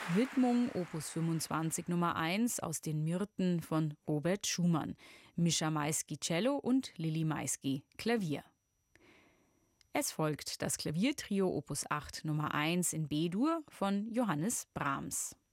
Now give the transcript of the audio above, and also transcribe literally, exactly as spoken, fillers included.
Widmung Opus fünfundzwanzig Nummer eins aus den Myrten von Robert Schumann. Mischa Maisky Cello und Lili Maisky Klavier. Es folgt das Klaviertrio Opus acht Nummer eins in B-Dur von Johannes Brahms.